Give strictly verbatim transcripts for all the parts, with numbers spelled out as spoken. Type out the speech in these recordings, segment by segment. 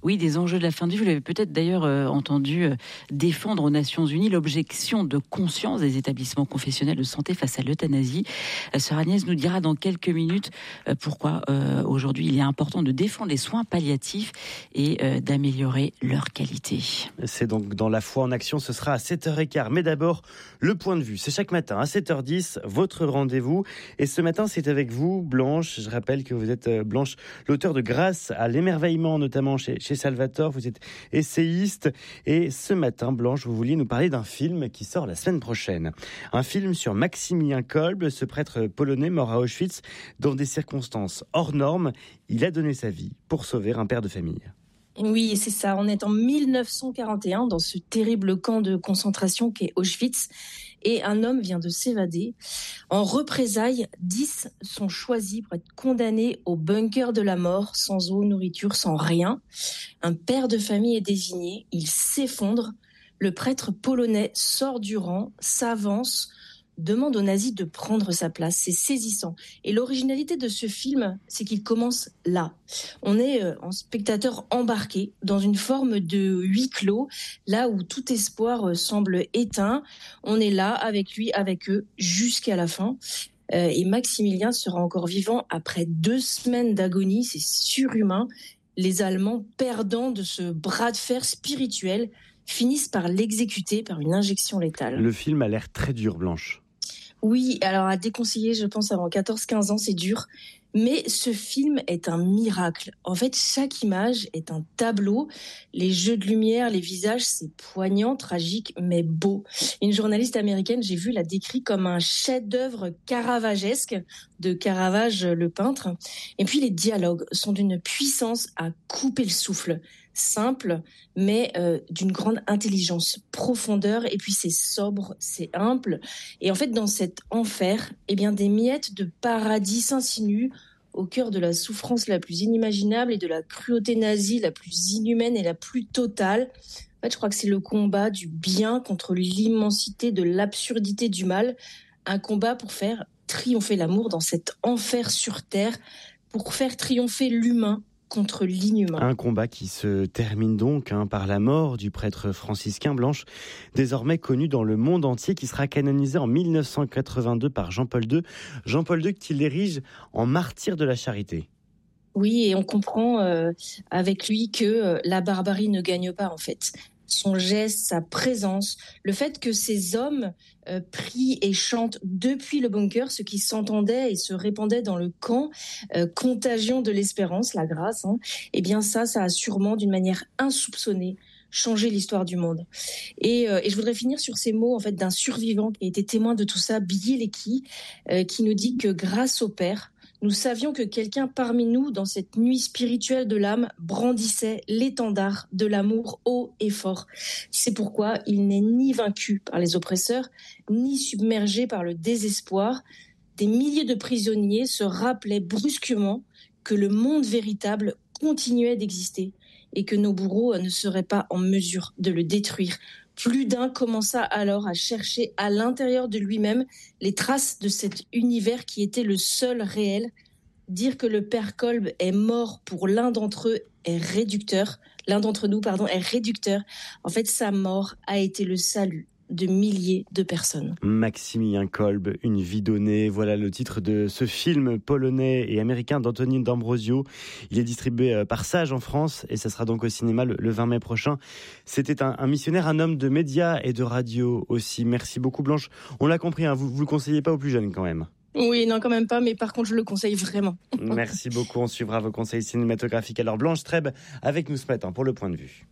Oui, des enjeux de la fin de vie. Vous l'avez peut-être d'ailleurs euh, entendu euh, défendre aux Nations Unies l'objection de conscience des établissements confessionnels de santé face à l'euthanasie. Euh, Sœur Agnès nous dira dans quelques minutes euh, pourquoi euh, aujourd'hui il est important de défendre les soins palliatifs et euh, d'améliorer leur qualité. C'est donc dans La Foi en Action, ce sera à sept heures quinze. Mais d'abord, le point de vue. C'est chaque matin à sept heures dix, votre rendez-vous. Et ce matin, c'est avec vous, Blanche. Je rappelle que vous êtes, euh, Blanche, l'auteur de Grâce à l'émerveillement, notamment chez, chez Salvatore. Vous êtes essayiste. Et ce matin, Blanche, vous vouliez nous parler d'un film qui sort la semaine prochaine. Un film sur Maximilien Kolbe, ce prêtre polonais mort à Auschwitz dans des circonstances hors normes. Il a donné sa vie pour sauver un père de famille. Oui, c'est ça. On est en mille neuf cent quarante et un dans ce terrible camp de concentration qu'est Auschwitz et un homme vient de s'évader. En représailles, dix sont choisis pour être condamnés au bunker de la mort, sans eau, nourriture, sans rien. Un père de famille est désigné, il s'effondre. Le prêtre polonais sort du rang, s'avance, demande aux nazis de prendre sa place. C'est saisissant. Et l'originalité de ce film, c'est qu'il commence là. On est euh, en spectateur embarqué dans une forme de huis clos, là où tout espoir euh, semble éteint. On est là avec lui, avec eux, jusqu'à la fin. Euh, et Maximilien sera encore vivant après deux semaines d'agonie. C'est surhumain. Les Allemands, perdants de ce bras de fer spirituel, finissent par l'exécuter par une injection létale. Le film a l'air très dur, Blanche. Oui, alors à déconseiller, je pense, avant quatorze quinze ans, c'est dur. Mais ce film est un miracle. En fait, chaque image est un tableau. Les jeux de lumière, les visages, c'est poignant, tragique, mais beau. Une journaliste américaine, j'ai vu, l'a décrit comme un chef-d'œuvre caravagesque de Caravage, le peintre. Et puis les dialogues sont d'une puissance à couper le souffle. Simple, mais euh, d'une grande intelligence, profondeur, et puis c'est sobre, c'est humble. Et en fait, dans cet enfer, eh bien, des miettes de paradis s'insinuent au cœur de la souffrance la plus inimaginable et de la cruauté nazie la plus inhumaine et la plus totale. En fait, je crois que c'est le combat du bien contre l'immensité de l'absurdité du mal, un combat pour faire triompher l'amour dans cet enfer sur terre, pour faire triompher l'humain contre l'inhumain. Un combat qui se termine donc hein, par la mort du prêtre franciscain, Blanche, désormais connu dans le monde entier, qui sera canonisé en mille neuf cent quatre-vingt-deux par Jean-Paul deux. Jean-Paul deux qui l'érige en martyr de la charité. Oui, et on comprend euh, avec lui que euh, la barbarie ne gagne pas en fait. Son geste, sa présence, le fait que ces hommes euh, prient et chantent depuis le bunker, ce qui s'entendait et se répandait dans le camp, euh, contagion de l'espérance, la grâce, hein, eh bien ça, ça a sûrement d'une manière insoupçonnée changé l'histoire du monde. Et, euh, et je voudrais finir sur ces mots en fait d'un survivant qui a été témoin de tout ça, Billy Lecky, euh, qui nous dit que grâce au Père, nous savions que quelqu'un parmi nous, dans cette nuit spirituelle de l'âme, brandissait l'étendard de l'amour haut et fort. C'est pourquoi il n'est ni vaincu par les oppresseurs, ni submergé par le désespoir. Des milliers de prisonniers se rappelaient brusquement que le monde véritable continuait d'exister et que nos bourreaux ne seraient pas en mesure de le détruire. Plus d'un commença alors à chercher à l'intérieur de lui-même les traces de cet univers qui était le seul réel. Dire que le père Kolbe est mort pour l'un d'entre eux est réducteur. L'un d'entre nous, pardon, est réducteur. En fait, sa mort a été le salut de milliers de personnes. Maximilien Kolbe, une vie donnée. Voilà le titre de ce film polonais et américain d'Antonin D'Ambrosio. Il est distribué par Sage en France et ça sera donc au cinéma le, le vingt mai prochain. C'était un, un missionnaire, un homme de médias et de radio aussi. Merci beaucoup Blanche. On l'a compris, hein, vous ne le conseillez pas aux plus jeunes quand même. Oui, non, quand même pas, mais par contre, je le conseille vraiment. Merci beaucoup, on suivra vos conseils cinématographiques. Alors Blanche Streb avec nous ce matin pour le point de vue.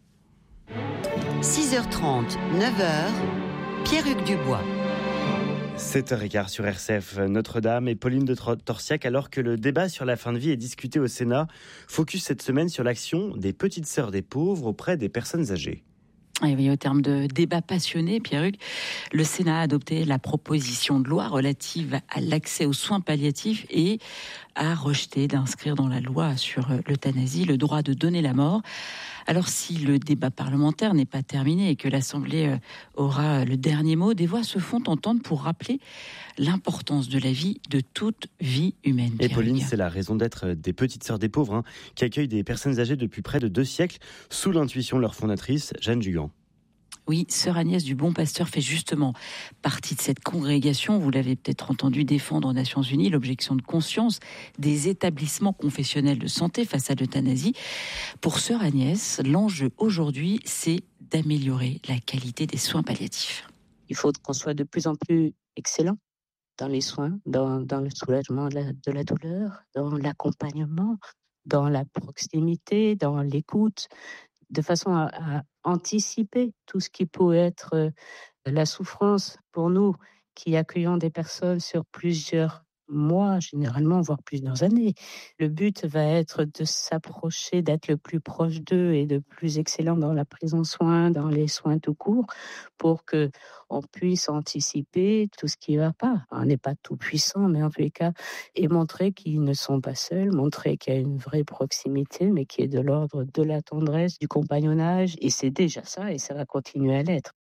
six heures trente, neuf heures, Pierre-Hugues Dubois. sept heures quinze sur R C F Notre-Dame et Pauline de Torsiac, alors que le débat sur la fin de vie est discuté au Sénat. Focus cette semaine sur l'action des petites sœurs des pauvres auprès des personnes âgées. Et oui, au terme de débats passionnés, Pierre-Hugues, le Sénat a adopté la proposition de loi relative à l'accès aux soins palliatifs et a rejeté d'inscrire dans la loi sur l'euthanasie le droit de donner la mort. Alors si le débat parlementaire n'est pas terminé et que l'Assemblée aura le dernier mot, des voix se font entendre pour rappeler l'importance de la vie, de toute vie humaine. Et Pauline, c'est la raison d'être des Petites Sœurs des Pauvres, hein, qui accueillent des personnes âgées depuis près de deux siècles, sous l'intuition de leur fondatrice, Jeanne Jugan. Oui, Sœur Agnès du Bon Pasteur fait justement partie de cette congrégation. Vous l'avez peut-être entendu défendre aux Nations Unies l'objection de conscience des établissements confessionnels de santé face à l'euthanasie. Pour Sœur Agnès, l'enjeu aujourd'hui, c'est d'améliorer la qualité des soins palliatifs. Il faut qu'on soit de plus en plus excellent dans les soins, dans, dans le soulagement de la, de la douleur, dans l'accompagnement, dans la proximité, dans l'écoute, de façon à, à anticiper tout ce qui peut être euh, la souffrance pour nous qui accueillons des personnes sur plusieurs mois, généralement, voire plusieurs années. Le but va être de s'approcher, d'être le plus proche d'eux et de plus excellent dans la prise en soin, dans les soins tout court, pour que on puisse anticiper tout ce qui ne va pas. On n'est pas tout puissant, mais en tous les cas, et montrer qu'ils ne sont pas seuls, montrer qu'il y a une vraie proximité, mais qui est de l'ordre de la tendresse, du compagnonnage, et c'est déjà ça, et ça va continuer à l'être.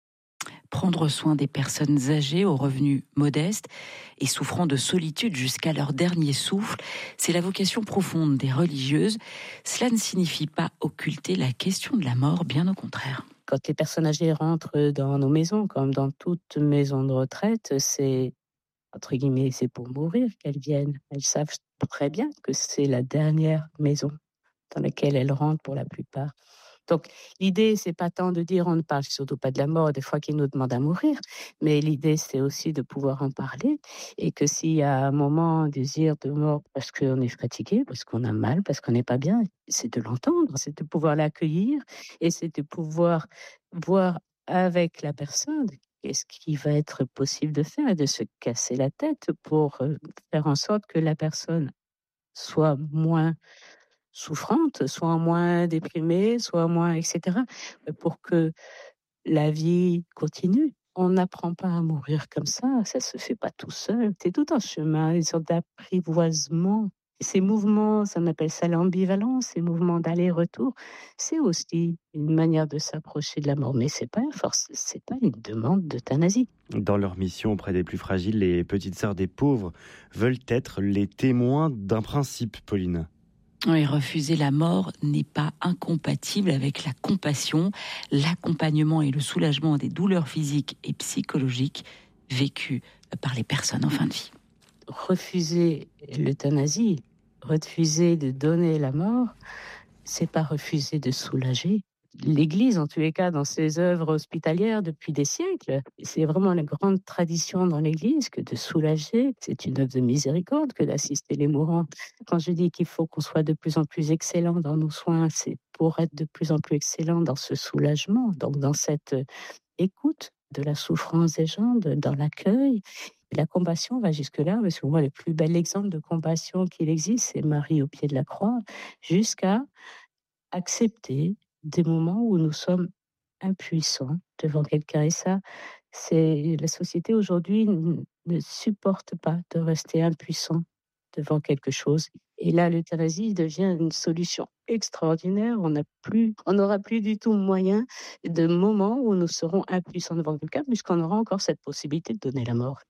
Prendre soin des personnes âgées aux revenus modestes et souffrant de solitude jusqu'à leur dernier souffle, c'est la vocation profonde des religieuses. Cela ne signifie pas occulter la question de la mort, bien au contraire. Quand les personnes âgées rentrent dans nos maisons, comme dans toute maison de retraite, c'est, entre guillemets, c'est pour mourir qu'elles viennent. Elles savent très bien que c'est la dernière maison dans laquelle elles rentrent pour la plupart. Donc, l'idée, c'est pas tant de dire, on ne parle surtout pas de la mort, des fois qu'ils nous demandent à mourir, mais l'idée, c'est aussi de pouvoir en parler et que s'il y a un moment, un désir de mort parce qu'on est fatigué, parce qu'on a mal, parce qu'on n'est pas bien, c'est de l'entendre, c'est de pouvoir l'accueillir et c'est de pouvoir voir avec la personne qu'est-ce qui va être possible de faire et de se casser la tête pour faire en sorte que la personne soit moins souffrante, soit moins déprimée, soit moins, et cetera, pour que la vie continue. On n'apprend pas à mourir comme ça, ça se fait pas tout seul. C'est tout un chemin, une sorte d'apprivoisement. Ces mouvements, ça on appelle ça l'ambivalence, ces mouvements d'aller-retour, c'est aussi une manière de s'approcher de la mort, mais c'est pas une force, c'est pas une demande d'euthanasie. Dans leur mission auprès des plus fragiles, les Petites Sœurs des Pauvres veulent être les témoins d'un principe, Pauline. Oui, refuser la mort n'est pas incompatible avec la compassion, l'accompagnement et le soulagement des douleurs physiques et psychologiques vécues par les personnes en fin de vie. Refuser l'euthanasie, refuser de donner la mort, c'est pas refuser de soulager. L'Église, en tous les cas, dans ses œuvres hospitalières depuis des siècles, c'est vraiment la grande tradition dans l'Église que de soulager. C'est une œuvre de miséricorde que d'assister les mourants. Quand je dis qu'il faut qu'on soit de plus en plus excellent dans nos soins, c'est pour être de plus en plus excellent dans ce soulagement, donc dans cette écoute de la souffrance des gens, de, dans l'accueil. La compassion va jusque-là, parce que moi, le plus bel exemple de compassion qu'il existe, c'est Marie au pied de la croix, jusqu'à accepter des moments où nous sommes impuissants devant quelqu'un. Et ça, c'est la société aujourd'hui ne supporte pas de rester impuissant devant quelque chose. Et là, l'euthanasie devient une solution extraordinaire. On n'a plus, on n'aura plus du tout moyen de moments où nous serons impuissants devant quelqu'un, puisqu'on aura encore cette possibilité de donner la mort.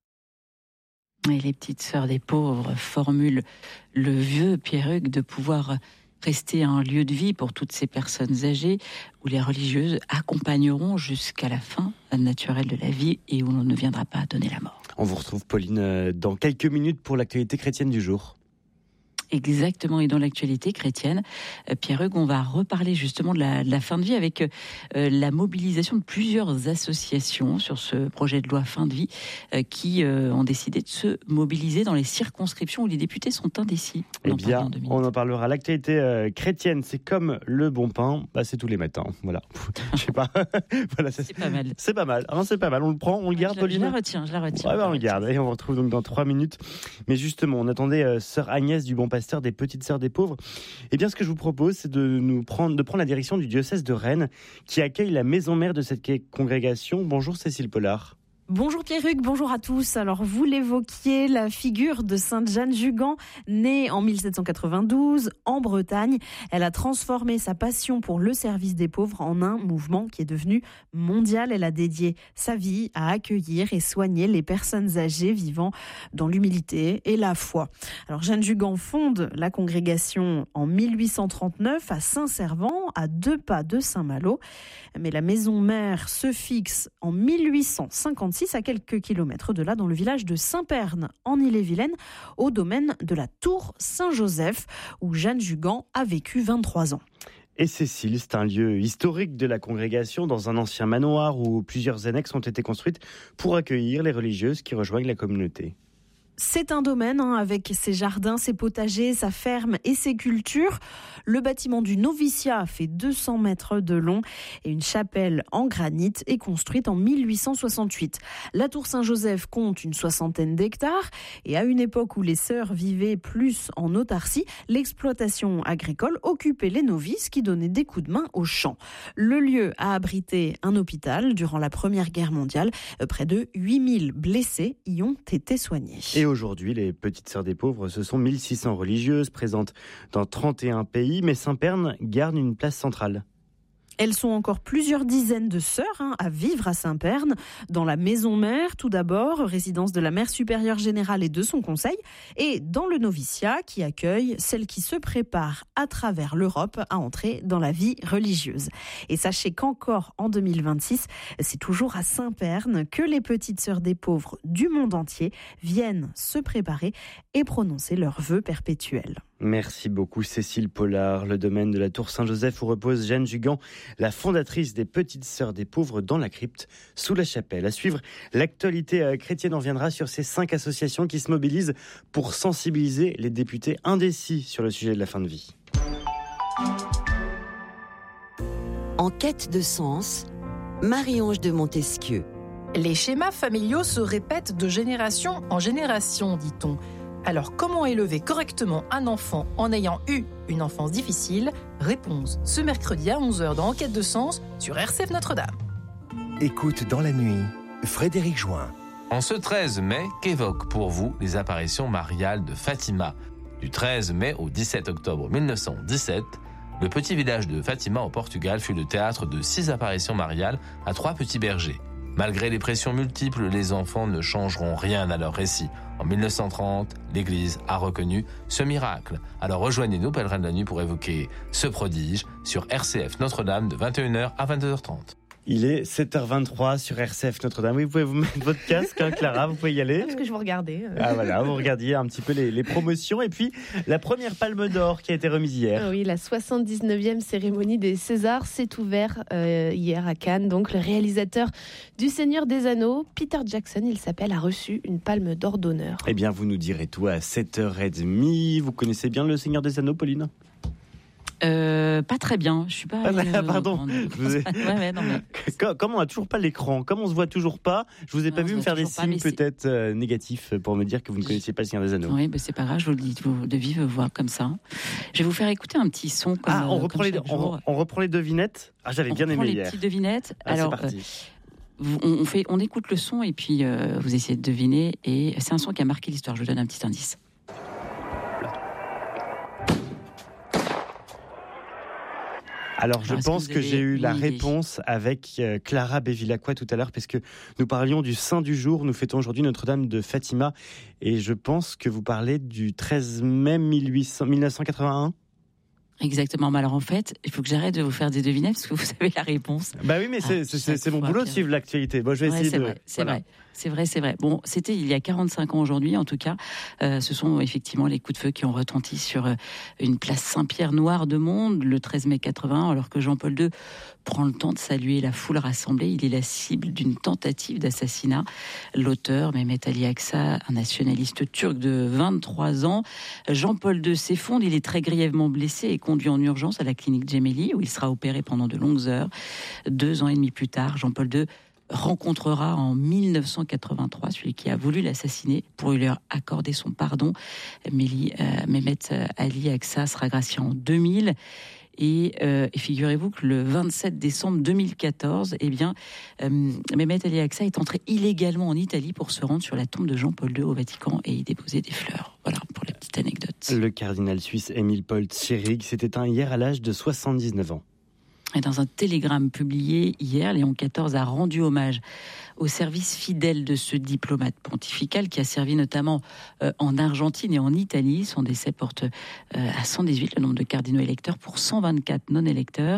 Et les Petites Sœurs des Pauvres formulent le vœu, Pierre-Hugues, de pouvoir rester un lieu de vie pour toutes ces personnes âgées où les religieuses accompagneront jusqu'à la fin naturelle de la vie et où l'on ne viendra pas donner la mort. On vous retrouve, Pauline, dans quelques minutes pour l'actualité chrétienne du jour. Exactement, et dans l'actualité chrétienne, Pierre-Hugues, on va reparler justement de la, de la fin de vie avec euh, la mobilisation de plusieurs associations sur ce projet de loi fin de vie euh, qui euh, ont décidé de se mobiliser dans les circonscriptions où les députés sont indécis. Eh bien, on en parlera. L'actualité euh, chrétienne, c'est comme le bon pain, bah, c'est tous les matins. Voilà, je sais pas. Voilà, c'est, c'est pas mal. C'est pas mal. Hein, c'est pas mal. On le prend, on le garde, je, Pauline. Je la retiens, je la retiens. Ouais, bah, on le garde. Et on vous retrouve donc dans trois minutes. Mais justement, on attendait euh, sœur Agnès du Bon Pasteur des Petites Sœurs des Pauvres. Eh bien, ce que je vous propose, c'est de nous prendre, de prendre la direction du diocèse de Rennes, qui accueille la maison mère de cette congrégation. Bonjour Cécile Pollard. Bonjour Pierruc, bonjour à tous. Alors vous l'évoquiez, la figure de Sainte Jeanne Jugan, née en mille sept cent quatre-vingt-douze en Bretagne. Elle a transformé sa passion pour le service des pauvres en un mouvement qui est devenu mondial. Elle a dédié sa vie à accueillir et soigner les personnes âgées vivant dans l'humilité et la foi. Alors Jeanne Jugan fonde la congrégation en mille huit cent trente-neuf à Saint-Servant, à deux pas de Saint-Malo. Mais la maison mère se fixe en mille huit cent cinquante-six à quelques kilomètres de là, dans le village de Saint-Pern, en Ille-et-Vilaine, au domaine de la Tour Saint-Joseph, où Jeanne Jugan a vécu vingt-trois ans. Et Cécile, c'est un lieu historique de la congrégation, dans un ancien manoir où plusieurs annexes ont été construites pour accueillir les religieuses qui rejoignent la communauté. C'est un domaine hein, avec ses jardins, ses potagers, sa ferme et ses cultures. Le bâtiment du noviciat fait deux cents mètres de long et une chapelle en granit est construite en mille huit cent soixante-huit. La tour Saint-Joseph compte une soixantaine d'hectares et à une époque où les sœurs vivaient plus en autarcie, l'exploitation agricole occupait les novices qui donnaient des coups de main aux champs. Le lieu a abrité un hôpital durant la Première Guerre mondiale. Près de huit mille blessés y ont été soignés. Et aujourd'hui, les Petites Sœurs des Pauvres, ce sont mille six cents religieuses présentes dans trente et un pays, mais Saint-Pern garde une place centrale. Elles sont encore plusieurs dizaines de sœurs hein, à vivre à Saint-Pern, dans la maison mère tout d'abord, résidence de la mère supérieure générale et de son conseil, et dans le noviciat qui accueille celles qui se préparent à travers l'Europe à entrer dans la vie religieuse. Et sachez qu'encore en deux mille vingt-six, c'est toujours à Saint-Pern que les Petites Sœurs des Pauvres du monde entier viennent se préparer et prononcer leurs vœux perpétuels. Merci beaucoup Cécile Pollard. Le domaine de la Tour Saint-Joseph où repose Jeanne Jugan, la fondatrice des Petites Sœurs des Pauvres, dans la crypte sous la chapelle. À suivre, l'actualité chrétienne en viendra sur ces cinq associations qui se mobilisent pour sensibiliser les députés indécis sur le sujet de la fin de vie. En quête de sens, Marie-Ange de Montesquieu. Les schémas familiaux se répètent de génération en génération, dit-on. Alors, comment élever correctement un enfant en ayant eu une enfance difficile ? Réponse ce mercredi à onze heures dans Enquête de sens sur R C F Notre-Dame. Écoute dans la nuit, Frédéric Join. En ce treize mai, qu'évoquent pour vous les apparitions mariales de Fatima ? Du treize mai au dix-sept octobre mille neuf cent dix-sept, le petit village de Fatima au Portugal fut le théâtre de six apparitions mariales à trois petits bergers. Malgré les pressions multiples, les enfants ne changeront rien à leur récit. En mille neuf cent trente, l'Église a reconnu ce miracle. Alors rejoignez-nous, pèlerins de la nuit, pour évoquer ce prodige sur R C F Notre-Dame de vingt et une heures à vingt-deux heures trente. Il est sept heures vingt-trois sur R C F Notre-Dame. Oui, vous pouvez vous mettre votre casque, hein, Clara, vous pouvez y aller. Parce que je vous regardais. Euh... Ah voilà, vous regardiez un petit peu les, les promotions. Et puis, la première Palme d'Or qui a été remise hier. Oui, la soixante-dix-neuvième cérémonie des Césars s'est ouverte euh, hier à Cannes. Donc, le réalisateur du Seigneur des Anneaux, Peter Jackson, il s'appelle, a reçu une Palme d'Or d'honneur. Eh bien, vous nous direz tout à sept heures trente. Vous connaissez bien le Seigneur des Anneaux, Pauline ? Euh, pas très bien, je suis pas. Ah bah, euh, pardon. En... Je vous ai... ouais, ouais, non, mais... Comme on n'a toujours pas l'écran, comme on se voit toujours pas, je vous ai non, pas vu me faire des signes pas, peut-être euh, négatifs pour me dire que vous ne connaissiez pas le Seigneur des Anneaux. Oui, bah, c'est pas grave, je vous le dis de vive voix comme ça. Je vais vous faire écouter un petit son. Comme, ah, on, euh, reprend comme les, on, on reprend les devinettes. Ah, j'avais on bien aimé les hier. Les petites devinettes. Ah, Alors, c'est parti. Euh, on, on fait, on écoute le son et puis euh, vous essayez de deviner. Et c'est un son qui a marqué l'histoire. Je vous donne un petit indice. Alors, je Alors, pense que, que j'ai eu la réponse avec euh, Clara Bévilacqua tout à l'heure, parce que nous parlions du Saint du jour. Nous fêtons aujourd'hui Notre-Dame de Fatima. Et je pense que vous parlez du treize mai mille neuf cent quatre-vingt-un. Exactement. Mais alors en fait, il faut que j'arrête de vous faire des devinettes parce que vous savez la réponse. Bah oui, mais c'est, ah, c'est, c'est mon boulot de suivre l'actualité. Bon, je vais ouais, essayer c'est de. Vrai, c'est voilà. vrai. C'est vrai, c'est vrai. Bon, c'était il y a quarante-cinq ans aujourd'hui, en tout cas. Euh, ce sont effectivement les coups de feu qui ont retenti sur euh, une place Saint-Pierre noire de monde le treize mai quatre-vingt, alors que Jean-Paul deux prend le temps de saluer la foule rassemblée. Il est la cible d'une tentative d'assassinat. L'auteur, Mehmet Ali Aksa, un nationaliste turc de vingt-trois ans. Jean-Paul deux s'effondre, il est très grièvement blessé et conduit en urgence à la clinique Gemelli, où il sera opéré pendant de longues heures. Deux ans et demi plus tard, Jean-Paul deux rencontrera en mille neuf cent quatre-vingt-trois celui qui a voulu l'assassiner pour lui accorder son pardon. Méli, euh, Mehmet Ali Aksa sera gracié en deux mille. Et, euh, et figurez-vous que le vingt-sept décembre deux mille quatorze, eh bien, euh, Mehmet Ali Aksa est entré illégalement en Italie pour se rendre sur la tombe de Jean-Paul deux au Vatican et y déposer des fleurs. Voilà pour la petite anecdote. Le cardinal suisse Émile Paul Tschirrig s'est éteint hier à l'âge de soixante-dix-neuf ans. Et dans un télégramme publié hier, Léon quatorze a rendu hommage au service fidèle de ce diplomate pontifical qui a servi notamment euh, en Argentine et en Italie. Son décès porte euh, à cent dix-huit le nombre de cardinaux électeurs pour cent vingt-quatre non-électeurs.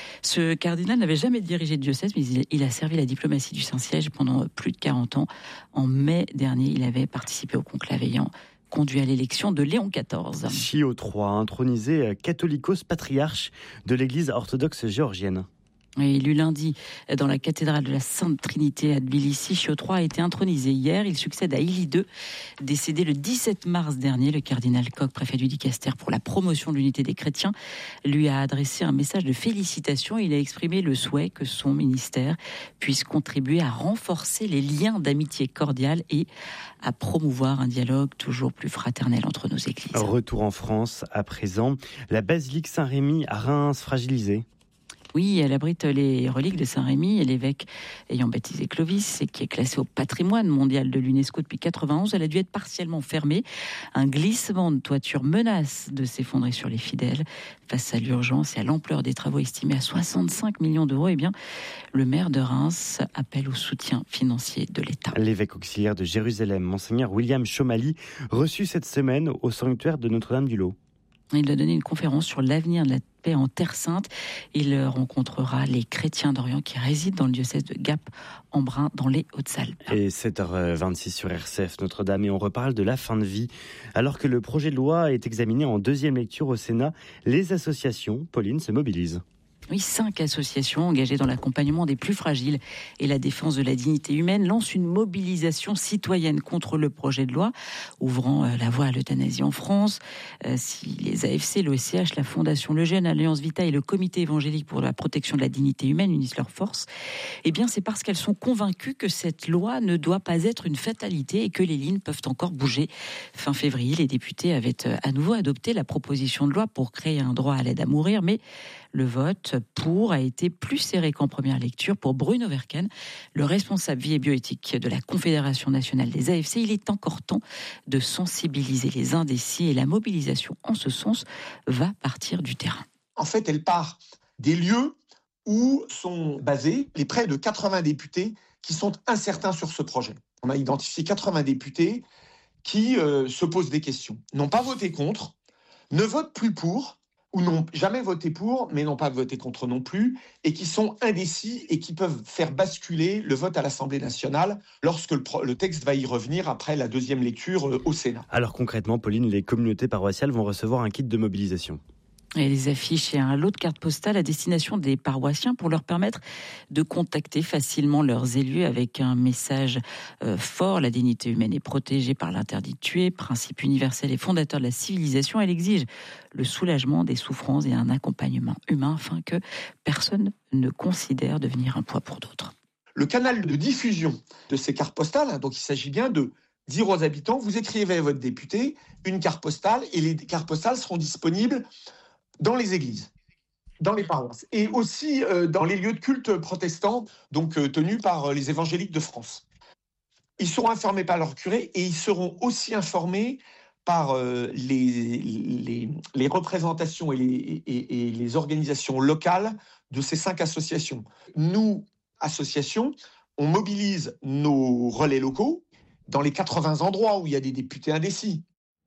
Ce cardinal n'avait jamais dirigé de diocèse, mais il, il a servi la diplomatie du Saint-Siège pendant plus de quarante ans. En mai dernier, il avait participé au conclave ayant conduit à l'élection de Léon quatorze. Pio trois, intronisé catholicos patriarche de l'Église orthodoxe géorgienne. Élu lundi dans la cathédrale de la Sainte Trinité à Tbilissi, Pio trois a été intronisé hier. Il succède à Élie deux, décédé le dix-sept mars dernier. Le cardinal Koch, préfet du Dicaster pour la promotion de l'unité des chrétiens, lui a adressé un message de félicitations. Il a exprimé le souhait que son ministère puisse contribuer à renforcer les liens d'amitié cordiale et à promouvoir un dialogue toujours plus fraternel entre nos églises. Retour en France à présent. La basilique Saint-Rémy à Reims fragilisée. Oui, elle abrite les reliques de Saint-Rémy et l'évêque ayant baptisé Clovis et qui est classé au patrimoine mondial de l'UNESCO depuis quatre-vingt-onze. Elle a dû être partiellement fermée. Un glissement de toiture menace de s'effondrer sur les fidèles. Face à l'urgence et à l'ampleur des travaux estimés à soixante-cinq millions d'euros, eh bien, le maire de Reims appelle au soutien financier de l'État. L'évêque auxiliaire de Jérusalem, Monseigneur William Chomali, reçu cette semaine au sanctuaire de Notre-Dame-du-Lot. Il a donné une conférence sur l'avenir de la paix en Terre Sainte. Il rencontrera les chrétiens d'Orient qui résident dans le diocèse de Gap-Embrun dans les Hautes-Alpes. Et sept heures vingt-six sur R C F Notre-Dame et on reparle de la fin de vie. Alors que le projet de loi est examiné en deuxième lecture au Sénat, les associations, Pauline, se mobilisent. Oui, cinq associations engagées dans l'accompagnement des plus fragiles et la défense de la dignité humaine lancent une mobilisation citoyenne contre le projet de loi, ouvrant la voie à l'euthanasie en France. Euh, si les A F C, l'O S C H, la Fondation Le Jeune, Alliance Vita et le Comité évangélique pour la protection de la dignité humaine unissent leurs forces, eh bien c'est parce qu'elles sont convaincues que cette loi ne doit pas être une fatalité et que les lignes peuvent encore bouger. Fin février, les députés avaient à nouveau adopté la proposition de loi pour créer un droit à l'aide à mourir, mais le vote pour a été plus serré qu'en première lecture pour Bruno Verken, le responsable vie et bioéthique de la Confédération nationale des A F C. Il est encore temps de sensibiliser les indécis et la mobilisation en ce sens va partir du terrain. En fait, elle part des lieux où sont basés les près de quatre-vingts députés qui sont incertains sur ce projet. On a identifié quatre-vingts députés qui euh, se posent des questions, n'ont pas voté contre, ne votent plus pour, ou n'ont jamais voté pour, mais n'ont pas voté contre non plus, et qui sont indécis et qui peuvent faire basculer le vote à l'Assemblée nationale lorsque le, pro- le texte va y revenir après la deuxième lecture euh, au Sénat. Alors concrètement, Pauline, les communautés paroissiales vont recevoir un kit de mobilisation. Et les affiches et un lot de cartes postales à destination des paroissiens pour leur permettre de contacter facilement leurs élus avec un message euh, fort. La dignité humaine est protégée par l'interdit de tuer, principe universel et fondateur de la civilisation. Elle exige le soulagement des souffrances et un accompagnement humain afin que personne ne considère devenir un poids pour d'autres. Le canal de diffusion de ces cartes postales, donc il s'agit bien de dire aux habitants, vous écrivez à votre député une carte postale et les cartes postales seront disponibles dans les églises, dans les paroisses, et aussi euh, dans les lieux de culte protestants, donc euh, tenus par euh, les évangéliques de France. Ils seront informés par leur curé et ils seront aussi informés par euh, les, les, les représentations et les, et, et les organisations locales de ces cinq associations. Nous, associations, on mobilise nos relais locaux dans les quatre-vingts endroits où il y a des députés indécis.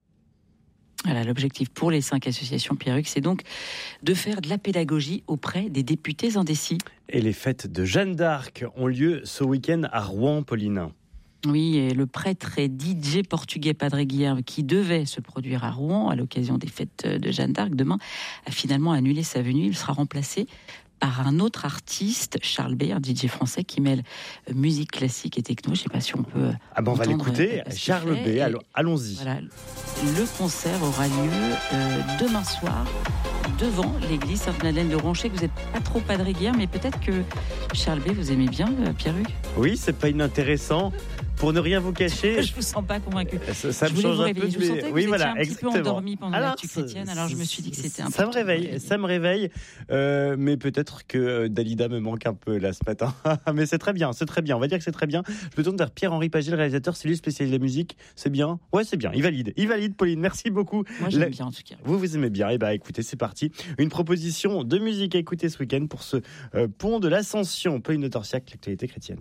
Voilà, l'objectif pour les cinq associations Pierruc, c'est donc de faire de la pédagogie auprès des députés indécis. Et les fêtes de Jeanne d'Arc ont lieu ce week-end à Rouen, Pauline. Oui, et le prêtre et D J portugais Padre Guilherme, qui devait se produire à Rouen à l'occasion des fêtes de Jeanne d'Arc demain, a finalement annulé sa venue. Il sera remplacé par un autre artiste, Charles B, un D J français qui mêle musique classique et techno. Je ne sais pas si on peut. Ah ben on va l'écouter, Charles B. Et allons-y. Voilà, le concert aura lieu euh, demain soir devant l'église Sainte-Madeleine de Rouen. Je sais que vous n'êtes pas trop Padre Guilherme, mais peut-être que Charles B, vous aimez bien euh, Pierruc. Oui, c'est pas inintéressant. pour ne rien vous cacher. Je vous sens pas convaincu. Ça, ça je me change un peu. Je vous sentais que oui, vous voilà, étiez un exactement. petit peu endormi pendant alors, l'actu chrétienne, alors je me suis dit que c'était un Ça peu me réveille, ça me réveille. Euh, mais peut-être que Dalida me manque un peu là ce matin. Mais c'est très bien, c'est très bien. On va dire que c'est très bien. Je me tourne vers Pierre-Henri Paget, le réalisateur, c'est lui le spécialiste de la musique. C'est bien. Ouais, c'est bien. Il valide. Il valide, Pauline. Merci beaucoup. Moi, j'aime la... bien en tout cas. Vous, vous aimez bien. Eh bien, écoutez, c'est parti. Une proposition de musique à écouter ce week-end pour ce euh, pont de l'Ascension. Pauline de Torsiac, l'actualité chrétienne.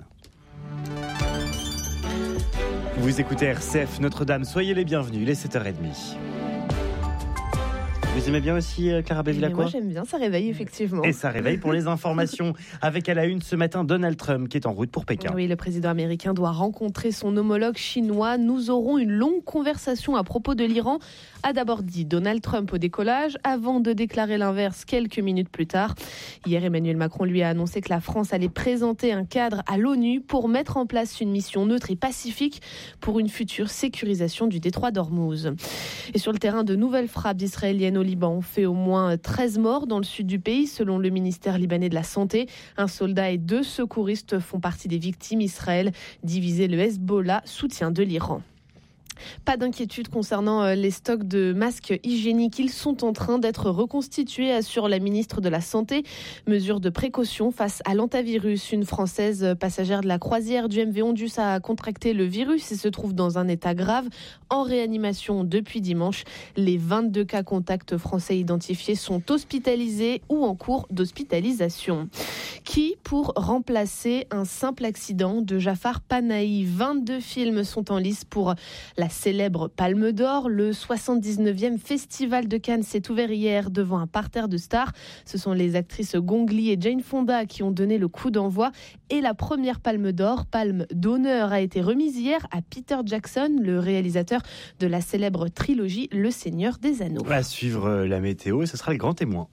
Vous écoutez R C F Notre-Dame. Soyez les bienvenus. Il est sept heures trente. Vous aimez bien aussi Clara Bevilacqua ? Moi j'aime bien, ça réveille effectivement. Et ça réveille pour les informations avec à la une ce matin Donald Trump qui est en route pour Pékin. Oui, le président américain doit rencontrer son homologue chinois. Nous aurons une longue conversation à propos de l'Iran, a d'abord dit Donald Trump au décollage avant de déclarer l'inverse quelques minutes plus tard. Hier, Emmanuel Macron lui a annoncé que la France allait présenter un cadre à l'ONU pour mettre en place une mission neutre et pacifique pour une future sécurisation du détroit d'Ormuz. Et sur le terrain, de nouvelles frappes israéliennes au Liban ont fait au moins treize morts dans le sud du pays, selon le ministère libanais de la Santé. Un soldat et deux secouristes font partie des victimes. Israël, divisé le Hezbollah, soutien de l'Iran. Pas d'inquiétude concernant les stocks de masques hygiéniques. Ils sont en train d'être reconstitués, assure la ministre de la Santé. Mesure de précaution face à l'hantavirus. Une Française passagère de la croisière du M V Ondus a contracté le virus et se trouve dans un état grave, en réanimation depuis dimanche. Les vingt-deux cas contacts français identifiés sont hospitalisés ou en cours d'hospitalisation. Qui pour remplacer un simple accident de Jafar Panahi. vingt-deux films sont en lice pour la célèbre Palme d'Or. Le soixante-dix-neuvième Festival de Cannes s'est ouvert hier devant un parterre de stars. Ce sont les actrices Gong Li et Jane Fonda qui ont donné le coup d'envoi. Et la première Palme d'Or, Palme d'honneur, a été remise hier à Peter Jackson, le réalisateur de la célèbre trilogie Le Seigneur des Anneaux. On va suivre la météo et ce sera le grand témoin.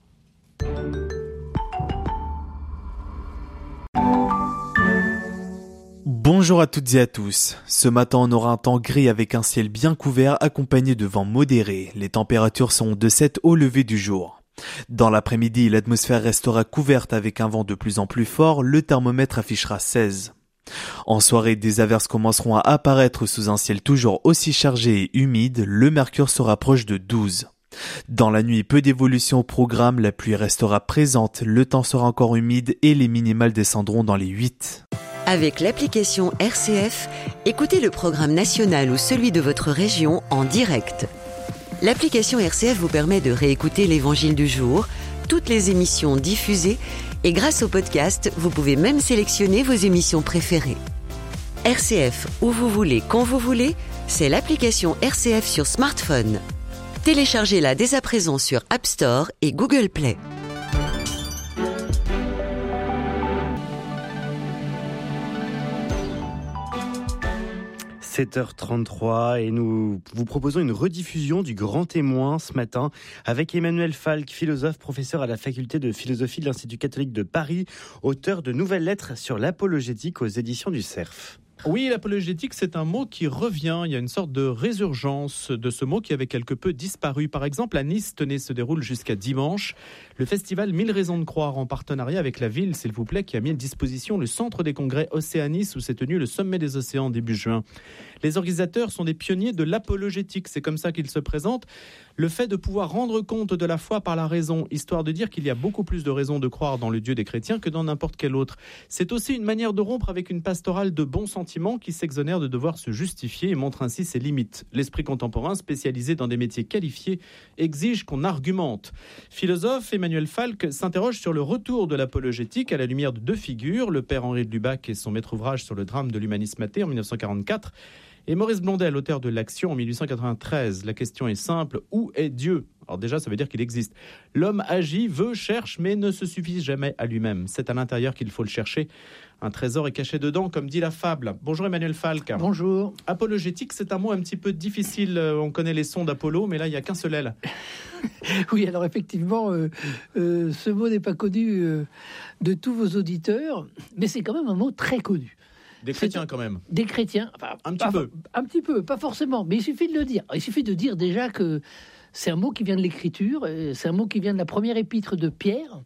Bonjour à toutes et à tous. Ce matin, on aura un temps gris avec un ciel bien couvert accompagné de vents modérés. Les températures seront de sept au lever du jour. Dans l'après-midi, l'atmosphère restera couverte avec un vent de plus en plus fort. Le thermomètre affichera seize. En soirée, des averses commenceront à apparaître sous un ciel toujours aussi chargé et humide. Le mercure sera proche de douze. Dans la nuit, peu d'évolution au programme. La pluie restera présente. Le temps sera encore humide et les minimales descendront dans les huit. Avec l'application R C F, écoutez le programme national ou celui de votre région en direct. L'application R C F vous permet de réécouter l'Évangile du jour, toutes les émissions diffusées et grâce au podcast, vous pouvez même sélectionner vos émissions préférées. R C F, où vous voulez, quand vous voulez, c'est l'application R C F sur smartphone. Téléchargez-la dès à présent sur App Store et Google Play. sept heures trente-trois et nous vous proposons une rediffusion du Grand Témoin ce matin avec Emmanuel Falk, philosophe, professeur à la faculté de philosophie de l'Institut catholique de Paris, auteur de nouvelles lettres sur l'apologétique aux éditions du Cerf. Oui, l'apologétique, c'est un mot qui revient. Il y a une sorte de résurgence de ce mot qui avait quelque peu disparu. Par exemple, à Nice, tenez, se déroule jusqu'à dimanche le festival Mille raisons de croire en partenariat avec la ville, s'il vous plaît, qui a mis à disposition le centre des congrès Océanis où s'est tenu le sommet des océans début juin. Les organisateurs sont des pionniers de l'apologétique, c'est comme ça qu'ils se présentent. Le fait de pouvoir rendre compte de la foi par la raison, histoire de dire qu'il y a beaucoup plus de raisons de croire dans le Dieu des chrétiens que dans n'importe quel autre. C'est aussi une manière de rompre avec une pastorale de bons sentiments qui s'exonère de devoir se justifier et montre ainsi ses limites. L'esprit contemporain, spécialisé dans des métiers qualifiés, exige qu'on argumente. Philosophe, Emmanuel Falk s'interroge sur le retour de l'apologétique à la lumière de deux figures, le père Henri de Lubac et son maître ouvrage sur le drame de l'humanisme athée en dix-neuf cent quarante-quatre, et Maurice Blondel, auteur de l'Action en dix-huit cent quatre-vingt-treize. La question est simple, où est Dieu ? Alors déjà, ça veut dire qu'il existe. L'homme agit, veut, cherche, mais ne se suffit jamais à lui-même. C'est à l'intérieur qu'il faut le chercher. Un trésor est caché dedans, comme dit la fable. Bonjour Emmanuel Falk. Bonjour. Apologétique, c'est un mot un petit peu difficile. On connaît les sons d'Apollo, mais là, il n'y a qu'un seul L. Oui, alors effectivement, euh, euh, ce mot n'est pas connu euh, de tous vos auditeurs, mais c'est quand même un mot très connu. Des chrétiens quand même. Des chrétiens, enfin, un petit pas, peu. Un petit peu, pas forcément, mais il suffit de le dire. Il suffit de dire déjà que c'est un mot qui vient de l'Écriture, c'est un mot qui vient de la première épître de Pierre,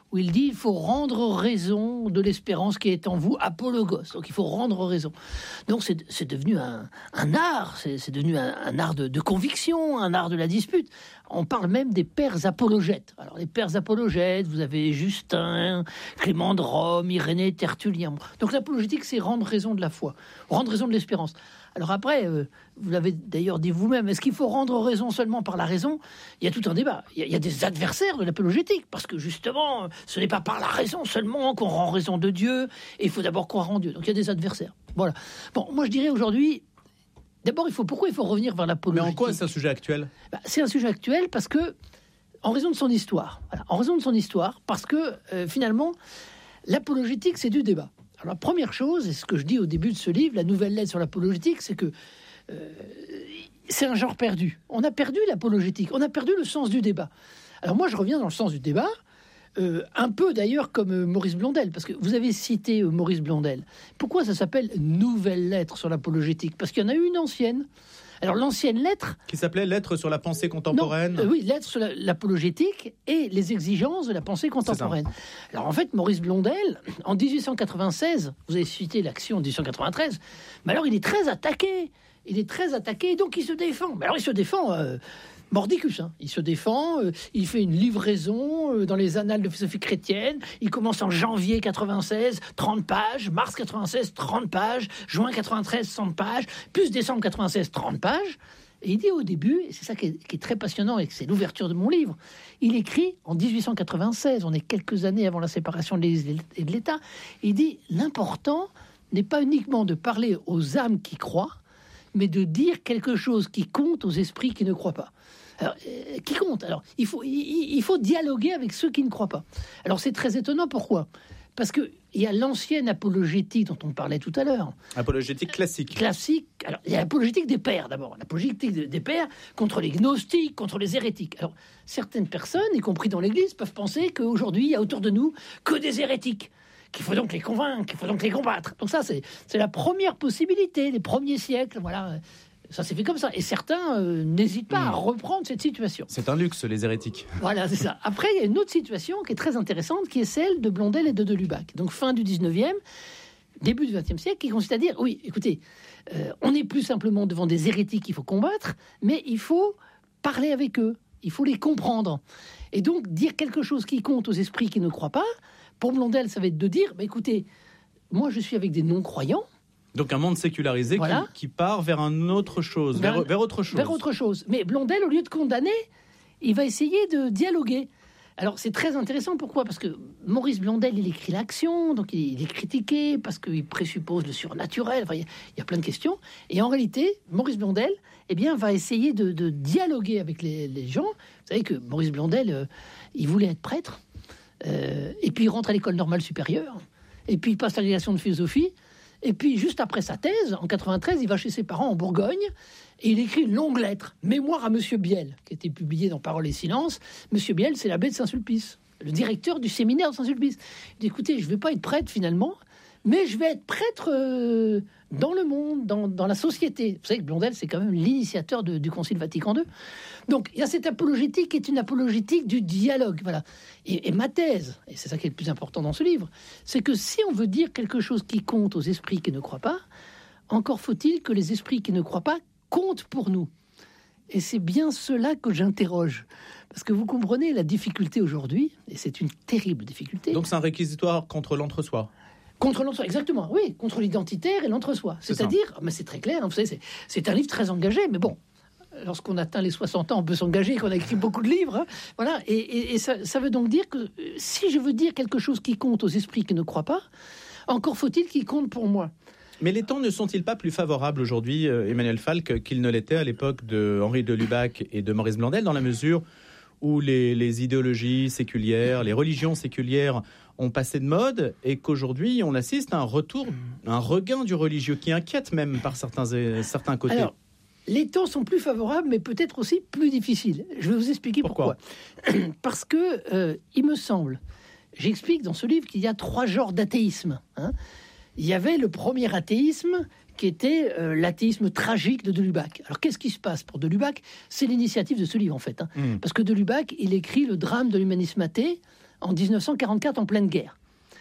où il dit il faut rendre raison de l'espérance qui est en vous, apologos. Donc il faut rendre raison. Donc c'est, c'est devenu un, un art, c'est, c'est devenu un, un art de, de conviction, un art de la dispute. On parle même des pères apologètes. Alors les pères apologètes, vous avez Justin, Clément de Rome, Irénée, Tertullien. Donc l'apologétique, c'est rendre raison de la foi, rendre raison de l'espérance. Alors après, euh, vous l'avez d'ailleurs dit vous-même, est-ce qu'il faut rendre raison seulement par la raison ? Il y a tout un débat. Il y a, il y a des adversaires de l'apologétique, parce que justement, ce n'est pas par la raison seulement qu'on rend raison de Dieu, et il faut d'abord croire en Dieu. Donc il y a des adversaires. Voilà. Bon, moi je dirais aujourd'hui, d'abord, il faut, pourquoi il faut revenir vers l'apologétique ? Mais en quoi c'est un sujet actuel ? Bah, c'est un sujet actuel parce que, en raison de son histoire, voilà, en raison de son histoire, parce que euh, finalement, l'apologétique, c'est du débat. Alors, la première chose, et ce que je dis au début de ce livre, la nouvelle lettre sur l'apologétique, c'est que euh, c'est un genre perdu. On a perdu l'apologétique, on a perdu le sens du débat. Alors moi, je reviens dans le sens du débat, euh, un peu d'ailleurs comme euh, Maurice Blondel, parce que vous avez cité euh, Maurice Blondel. Pourquoi ça s'appelle nouvelle lettre sur l'apologétique ? Parce qu'il y en a eu une ancienne. Alors l'ancienne lettre... Qui s'appelait Lettre sur la pensée contemporaine. Non, euh, oui, Lettre sur la, l'apologétique et les exigences de la pensée contemporaine. Alors en fait, Maurice Blondel, en dix-huit cent quatre-vingt-seize, vous avez cité l'action en dix-huit cent quatre-vingt-treize, mais alors il est très attaqué. Il est très attaqué, donc il se défend. Mais alors il se défend... Euh, Mordicus, hein. Il se défend, euh, il fait une livraison euh, dans les annales de philosophie chrétienne. Il commence en janvier quatre-vingt-seize, trente pages, mars quatre-vingt-seize, trente pages, juin quatre-vingt-treize, cent pages, plus décembre quatre-vingt-seize, trente pages. Et il dit au début, et c'est ça qui est, qui est très passionnant et que c'est l'ouverture de mon livre, il écrit en dix-huit cent quatre-vingt-seize, on est quelques années avant la séparation de l'Église et de l'État, il dit l'important n'est pas uniquement de parler aux âmes qui croient, mais de dire quelque chose qui compte aux esprits qui ne croient pas. Alors, euh, qui compte ? Alors, il faut, il, il faut dialoguer avec ceux qui ne croient pas. Alors, c'est très étonnant. Pourquoi ? Parce qu'il y a l'ancienne apologétique dont on parlait tout à l'heure. Apologétique classique. Classique. Alors, il y a l'apologétique des pères, d'abord. L'apologétique des pères contre les gnostiques, contre les hérétiques. Alors, certaines personnes, y compris dans l'Église, peuvent penser qu'aujourd'hui, il y a autour de nous que des hérétiques, qu'il faut donc les convaincre, qu'il faut donc les combattre. Donc ça, c'est, c'est la première possibilité, les premiers siècles, voilà. Ça s'est fait comme ça. Et certains euh, n'hésitent pas mmh. à reprendre cette situation. C'est un luxe, les hérétiques. Voilà, c'est ça. Après, il y a une autre situation qui est très intéressante, qui est celle de Blondel et de de Lubac. Donc, fin du dix-neuvième, début du vingtième siècle, qui consiste à dire, oui, écoutez, euh, on n'est plus simplement devant des hérétiques qu'il faut combattre, mais il faut parler avec eux. Il faut les comprendre. Et donc, dire quelque chose qui compte aux esprits qui ne croient pas, pour Blondel, ça va être de dire, bah, écoutez, moi, je suis avec des non-croyants. Donc un monde sécularisé voilà. qui, qui part vers un autre chose, vers, vers, vers autre chose. Vers autre chose. Mais Blondel, au lieu de condamner, il va essayer de dialoguer. Alors c'est très intéressant, pourquoi ? Parce que Maurice Blondel, il écrit l'action, donc il, il est critiqué, parce qu'il présuppose le surnaturel, enfin, il, y a, il y a plein de questions. Et en réalité, Maurice Blondel eh bien, va essayer de, de dialoguer avec les, les gens. Vous savez que Maurice Blondel, euh, il voulait être prêtre, euh, et puis il rentre à l'école normale supérieure, et puis il passe à l'agrégation de philosophie. Et puis, juste après sa thèse, en quatre-vingt-treize, il va chez ses parents en Bourgogne et il écrit une longue lettre, Mémoire à Monsieur Biel, qui a été publiée dans Parole et Silence. Monsieur Biel, c'est l'abbé de Saint-Sulpice, le directeur du séminaire de Saint-Sulpice. Il dit, écoutez, je ne vais pas être prêtre finalement, mais je vais être prêtre euh, dans le monde, dans, dans la société. Vous savez que Blondel, c'est quand même l'initiateur de, du Concile Vatican deux. Donc, il y a cette apologétique qui est une apologétique du dialogue. Voilà. Et, et ma thèse, et c'est ça qui est le plus important dans ce livre, c'est que si on veut dire quelque chose qui compte aux esprits qui ne croient pas, encore faut-il que les esprits qui ne croient pas comptent pour nous. Et c'est bien cela que j'interroge. Parce que vous comprenez la difficulté aujourd'hui, et c'est une terrible difficulté. Donc c'est un réquisitoire contre l'entre-soi. Contre l'entre-soi, exactement, oui, contre l'identitaire et l'entre-soi. C'est C'est-à-dire, mais c'est très clair, hein, vous savez, c'est, c'est un livre très engagé, mais bon, lorsqu'on atteint les soixante ans, on peut s'engager, qu'on a écrit beaucoup de livres, hein, voilà, et, et, et ça, ça veut donc dire que si je veux dire quelque chose qui compte aux esprits qui ne croient pas, encore faut-il qu'il compte pour moi. Mais les temps ne sont-ils pas plus favorables aujourd'hui, Emmanuel Falk, qu'ils ne l'étaient à l'époque de Henri de Lubac et de Maurice Blondel, dans la mesure où les, les idéologies séculières, les religions séculières ont passé de mode et qu'aujourd'hui on assiste à un retour, un regain du religieux qui inquiète même par certains, certains côtés. Alors, les temps sont plus favorables, mais peut-être aussi plus difficiles. Je vais vous expliquer pourquoi. pourquoi. Parce que euh, il me semble, j'explique dans ce livre qu'il y a trois genres d'athéisme. Hein. Il y avait le premier athéisme qui était euh, l'athéisme tragique de de Lubac. Alors qu'est-ce qui se passe pour de Lubac ? C'est l'initiative de ce livre en fait, hein. mmh. Parce que de Lubac, il écrit le drame de l'humanisme athée en dix-neuf cent quarante-quatre, en pleine guerre.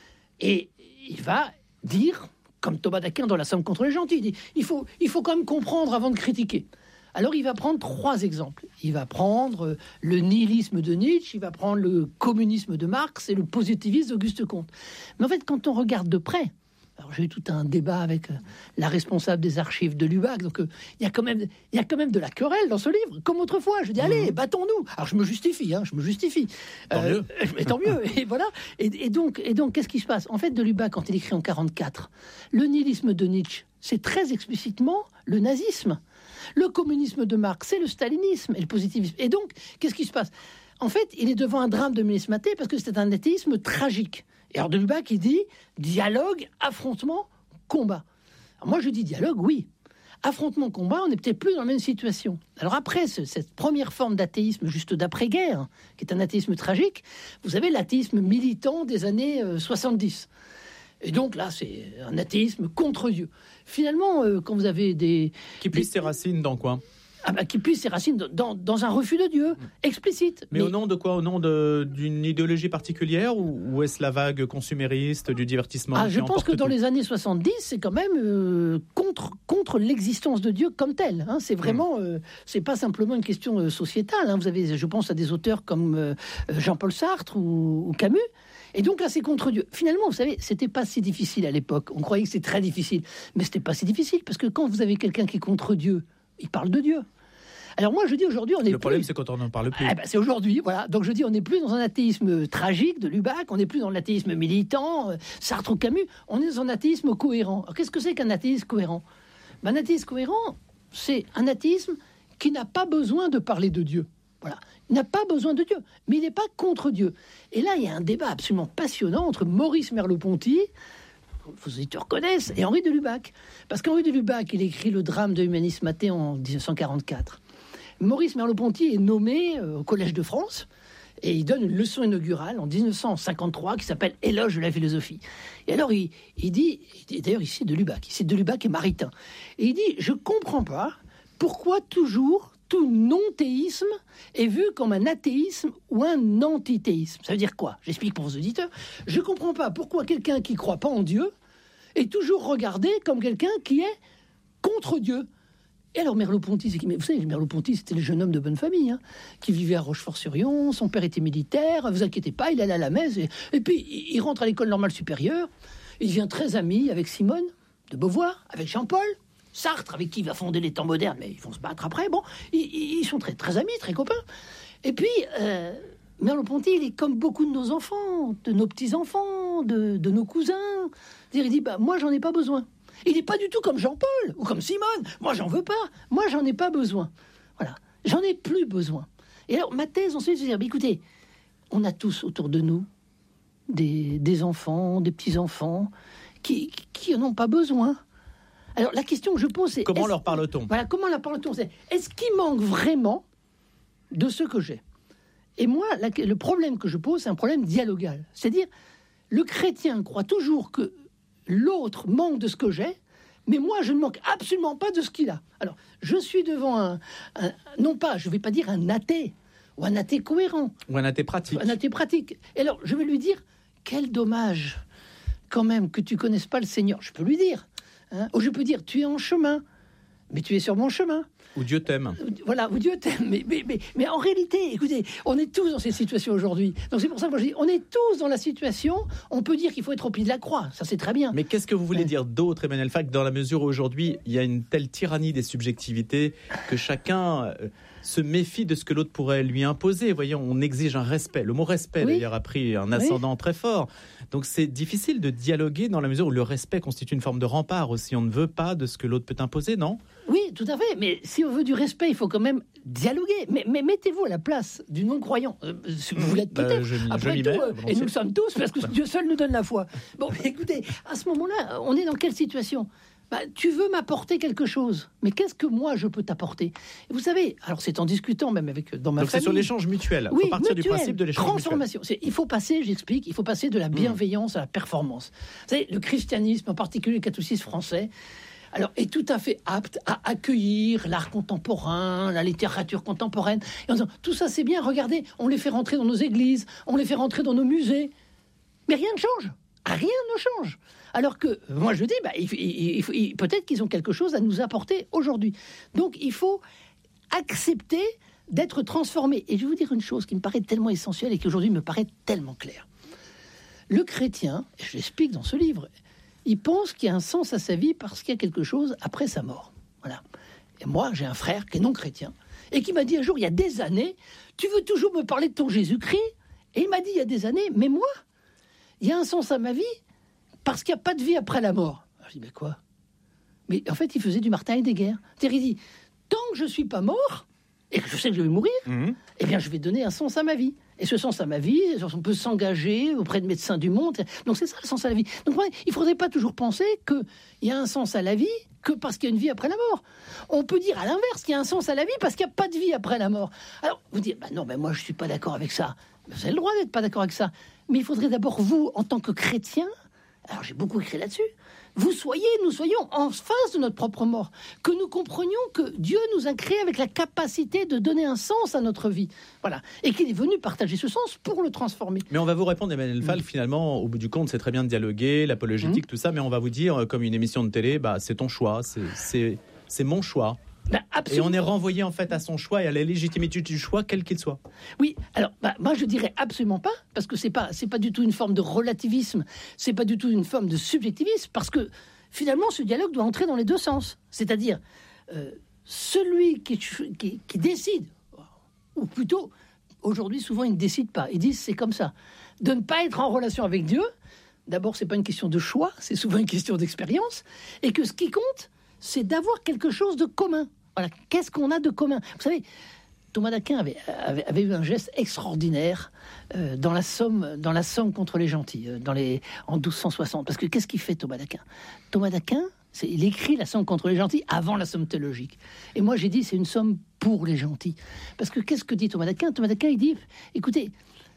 Et il va dire, comme Thomas d'Aquin dans La Somme contre les gentils, il dit il faut, il faut quand même comprendre avant de critiquer. Alors il va prendre trois exemples. Il va prendre le nihilisme de Nietzsche, il va prendre le communisme de Marx et le positivisme d'Auguste Comte. Mais en fait, quand on regarde de près, alors j'ai eu tout un débat avec la responsable des archives de l'U B A C, donc il euh, y a quand même, il y a quand même de la querelle dans ce livre, comme autrefois. Je dis allez, battons-nous. Alors je me justifie, hein, je me justifie. Tant euh, mieux. Mais tant mieux. Et voilà. Et, et donc, et donc, qu'est-ce qui se passe ? En fait, de l'U B A C, quand il écrit en quarante-quatre, le nihilisme de Nietzsche, c'est très explicitement le nazisme. Le communisme de Marx, c'est le stalinisme et le positivisme. Et donc, qu'est-ce qui se passe ? En fait, il est devant un drame de Mélis Maté parce que c'est un athéisme tragique. Et alors de l'U B A C, il dit dialogue, affrontement, combat. Alors moi, je dis dialogue, oui. Affrontement, combat, on n'est peut-être plus dans la même situation. Alors après, ce, cette première forme d'athéisme juste d'après-guerre, qui est un athéisme tragique, vous avez l'athéisme militant des années euh, soixante-dix. Et donc là, c'est un athéisme contre Dieu. Finalement, euh, quand vous avez des... Qui puise des... ses racines dans quoi ? Ah bah, qui puise ses racines dans, dans un refus de Dieu, explicite. Mais, mais au nom de quoi ? Au nom de, d'une idéologie particulière ou, ou est-ce la vague consumériste du divertissement ? Ah, je pense que dans tout les années soixante-dix, c'est quand même euh, contre, contre l'existence de Dieu comme tel. Hein. C'est vraiment, euh, c'est pas simplement une question euh, sociétale. Hein. Vous avez, je pense à des auteurs comme euh, Jean-Paul Sartre ou, ou Camus. Et donc là, c'est contre Dieu. Finalement, vous savez, c'était pas si difficile à l'époque. On croyait que c'était très difficile, mais c'était pas si difficile parce que quand vous avez quelqu'un qui est contre Dieu, il parle de Dieu. Alors moi, je dis aujourd'hui, on est Le problème, plus... c'est quand on n'en parle plus. Ah ben, c'est aujourd'hui, voilà. Donc je dis, on n'est plus dans un athéisme tragique de l'U B A C, on n'est plus dans l'athéisme militant, euh, Sartre ou Camus, on est dans un athéisme cohérent. Alors qu'est-ce que c'est qu'un athéisme cohérent ? Ben, un athéisme cohérent, c'est un athéisme qui n'a pas besoin de parler de Dieu. Voilà. Il n'a pas besoin de Dieu, mais il n'est pas contre Dieu. Et là, il y a un débat absolument passionnant entre Maurice Merleau-Ponty, vos auditeurs connaissent, et Henri de Lubac. Parce qu'Henri de Lubac, il écrit le drame de Humanis Maté en dix-neuf cent quarante-quatre. Maurice Merleau-Ponty est nommé euh, au Collège de France, et il donne une leçon inaugurale en dix-neuf cent cinquante-trois qui s'appelle « Éloge de la philosophie ». Et alors, il, il dit, d'ailleurs, il cite de Lubac, il cite de Lubac et Maritain, et il dit « Je ne comprends pas pourquoi toujours tout non-théisme est vu comme un athéisme ou un antithéisme. » Ça veut dire quoi ? J'explique pour vos auditeurs. Je ne comprends pas pourquoi quelqu'un qui ne croit pas en Dieu est toujours regardé comme quelqu'un qui est contre Dieu. Et alors Merleau-Ponty, c'est qui ? Mais vous savez, Merleau-Ponty, c'était le jeune homme de bonne famille, hein, qui vivait à Rochefort-sur-Yon, son père était militaire, vous inquiétez pas, il allait à la messe, et, et puis il rentre à l'école normale supérieure, il devient très ami avec Simone de Beauvoir, avec Jean-Paul, Sartre, avec qui il va fonder les temps modernes, mais ils vont se battre après, bon, ils, ils sont très, très amis, très copains. Et puis, euh, Merleau-Ponty, il est comme beaucoup de nos enfants, de nos petits-enfants, de, de nos cousins. Il dit, bah, moi, j'en ai pas besoin. Il n'est pas du tout comme Jean-Paul ou comme Simone. Moi, j'en veux pas. Moi, j'en ai pas besoin. Voilà. J'en ai plus besoin. Et alors, ma thèse, ensuite, c'est de dire, bah, écoutez, on a tous autour de nous des, des enfants, des petits-enfants qui, qui n'en ont pas besoin. Alors, la question que je pose, c'est... Comment leur parle-t-on ? Voilà, comment leur parle-t-on ? C'est, est-ce qu'il manque vraiment de ce que j'ai ? Et moi, la, le problème que je pose, c'est un problème dialogal. C'est-à-dire, le chrétien croit toujours que l'autre manque de ce que j'ai, mais moi, je ne manque absolument pas de ce qu'il a. Alors, je suis devant un... un non pas, je ne vais pas dire un athée, ou un athée cohérent. Ou un athée pratique. Un athée pratique. Et alors, je vais lui dire, quel dommage, quand même, que tu ne connaisses pas le Seigneur. Je peux lui dire. Hein, ou je peux dire, tu es en chemin, mais tu es sur mon chemin. Ou Dieu t'aime. Voilà, ou Dieu t'aime. Mais, mais, mais, mais en réalité, écoutez, on est tous dans cette situation aujourd'hui. Donc c'est pour ça que moi je dis, on est tous dans la situation, on peut dire qu'il faut être au pied de la croix, ça c'est très bien. Mais qu'est-ce que vous voulez dire d'autre, Emmanuel Fac, dans la mesure où aujourd'hui, il y a une telle tyrannie des subjectivités que chacun se méfie de ce que l'autre pourrait lui imposer. Voyons, on exige un respect. Le mot respect, oui. d'ailleurs, a pris un ascendant oui. très fort. Donc c'est difficile de dialoguer dans la mesure où le respect constitue une forme de rempart aussi. On ne veut pas de ce que l'autre peut imposer, non ? Oui, tout à fait. Mais si on veut du respect, il faut quand même dialoguer. Mais, mais mettez-vous à la place du non-croyant. Euh, vous l'êtes peut-être. Euh, Après tout, euh, et nous le sommes tous, parce que Dieu seul nous donne la foi. Bon, mais écoutez, à ce moment-là, on est dans quelle situation ? Bah, tu veux m'apporter quelque chose, mais qu'est-ce que moi je peux t'apporter ? Et vous savez, alors c'est en discutant même avec dans ma Donc famille. C'est sur l'échange mutuel. Il oui, faut partir mutuel, du principe de l'échange transformation. mutuel. C'est, il faut passer, j'explique, il faut passer de la bienveillance mmh. à la performance. Vous savez, le christianisme, en particulier le catholicisme français, alors, est tout à fait apte à accueillir l'art contemporain, la littérature contemporaine. Et en disant, tout ça c'est bien, regardez, on les fait rentrer dans nos églises, on les fait rentrer dans nos musées. Mais rien ne change. Rien ne change. Alors que, moi je dis, bah, il, il, il, il, peut-être qu'ils ont quelque chose à nous apporter aujourd'hui. Donc il faut accepter d'être transformé. Et je vais vous dire une chose qui me paraît tellement essentielle et qui aujourd'hui me paraît tellement claire. Le chrétien, et je l'explique dans ce livre, il pense qu'il y a un sens à sa vie parce qu'il y a quelque chose après sa mort. Voilà. Et moi, j'ai un frère qui est non chrétien et qui m'a dit un jour, il y a des années, tu veux toujours me parler de ton Jésus-Christ? Et il m'a dit il y a des années, mais moi, il y a un sens à ma vie parce qu'il n'y a pas de vie après la mort. Alors, je dis, mais quoi? Mais en fait, il faisait du Martin Heidegger. C'est-à-dire, il dit, tant que je ne suis pas mort, et que je sais que je vais mourir, mmh. eh bien, je vais donner un sens à ma vie. Et ce sens à ma vie, on peut s'engager auprès de médecins du monde. Donc, c'est ça le sens à la vie. Donc, il ne faudrait pas toujours penser qu'il y a un sens à la vie que parce qu'il y a une vie après la mort. On peut dire à l'inverse qu'il y a un sens à la vie parce qu'il n'y a pas de vie après la mort. Alors, vous dites, bah non, mais moi, je ne suis pas d'accord avec ça. Vous avez le droit d'être pas d'accord avec ça. Mais il faudrait d'abord, vous, en tant que chrétien, alors j'ai beaucoup écrit là-dessus, vous soyez, nous soyons en face de notre propre mort, que nous comprenions que Dieu nous a créés avec la capacité de donner un sens à notre vie, voilà, et qu'il est venu partager ce sens pour le transformer. Mais on va vous répondre, Emmanuel Fall, mmh. finalement, au bout du compte, c'est très bien de dialoguer, l'apologétique, mmh. tout ça, mais on va vous dire, comme une émission de télé, bah, c'est ton choix, c'est, c'est, c'est mon choix. Bah, et on est renvoyé en fait à son choix et à la légitimité du choix, quel qu'il soit. Oui, alors bah, moi je dirais absolument pas, parce que c'est pas c'est pas du tout une forme de relativisme, c'est pas du tout une forme de subjectivisme, parce que finalement ce dialogue doit entrer dans les deux sens, c'est-à-dire euh, celui qui, qui, qui décide, ou plutôt aujourd'hui souvent ils ne décident pas, ils disent c'est comme ça, de ne pas être en relation avec Dieu. D'abord c'est pas une question de choix, c'est souvent une question d'expérience, et que ce qui compte c'est d'avoir quelque chose de commun. Voilà, qu'est-ce qu'on a de commun? Vous savez, Thomas d'Aquin avait, avait, avait eu un geste extraordinaire euh, dans la Somme, dans la Somme contre les gentils, euh, dans les, en douze cent soixante. Parce que qu'est-ce qu'il fait, Thomas d'Aquin? Thomas d'Aquin, c'est, il écrit la Somme contre les gentils avant la Somme théologique. Et moi, j'ai dit, c'est une Somme pour les gentils. Parce que qu'est-ce que dit Thomas d'Aquin? Thomas d'Aquin, il dit, écoutez,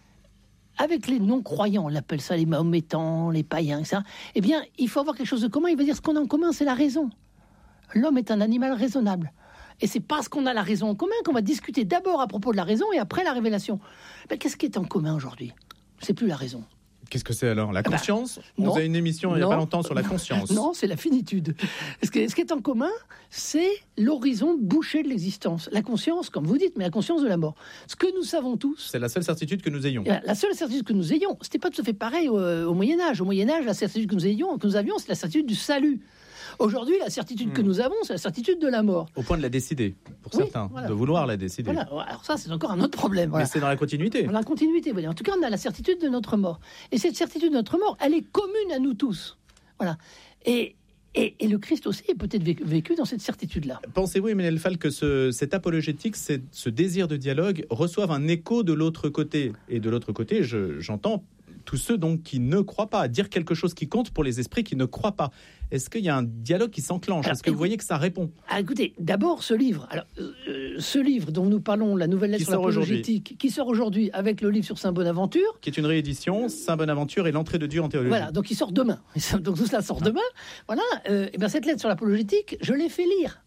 avec les non-croyants, on l'appelle ça les mahométans, les païens, et cetera, eh bien, il faut avoir quelque chose de commun. Il va dire, ce qu'on a en commun, c'est la raison. L'homme est un animal raisonnable. Et c'est parce qu'on a la raison en commun qu'on va discuter d'abord à propos de la raison et après la révélation. Mais qu'est-ce qui est en commun aujourd'hui? C'est plus la raison. Qu'est-ce que c'est alors? La conscience? bah, On non, faisait une émission il n'y a non, pas longtemps sur la conscience. Non, c'est la finitude. Ce qui, est, ce qui est en commun, c'est l'horizon bouché de l'existence. La conscience, comme vous dites, mais la conscience de la mort. Ce que nous savons tous... C'est la seule certitude que nous ayons. La seule certitude que nous ayons, c'était pas tout à fait pareil au, au Moyen-Âge. Au Moyen-Âge, la certitude que nous ayons, que nous avions, c'est la certitude du salut. Aujourd'hui, la certitude mmh. que nous avons, c'est la certitude de la mort. Au point de la décider, pour oui, certains, voilà. de vouloir la décider. Voilà. Alors ça, c'est encore un autre problème. Voilà. Mais c'est dans la continuité. Dans la continuité, oui. En tout cas, on a la certitude de notre mort. Et cette certitude de notre mort, elle est commune à nous tous. Voilà. Et, et, et le Christ aussi est peut-être vécu dans cette certitude-là. Pensez-vous, Emmanuel Fall, que ce, cette apologétique, cette, ce désir de dialogue, reçoive un écho de l'autre côté? Et de l'autre côté, je, j'entends tous ceux donc qui ne croient pas, à dire quelque chose qui compte pour les esprits qui ne croient pas. Est-ce qu'il y a un dialogue qui s'enclenche? Alors, est-ce que vous voyez que ça répond? Ah, écoutez, d'abord ce livre, alors, euh, ce livre dont nous parlons, la nouvelle lettre sur l'apologétique, qui sort aujourd'hui avec le livre sur Saint Bonaventure, qui est une réédition, Saint Bonaventure et l'entrée de Dieu en théologie. Voilà, donc il sort demain. Donc tout cela sort demain. Voilà. Euh, et bien cette lettre sur l'apologétique, je l'ai fait lire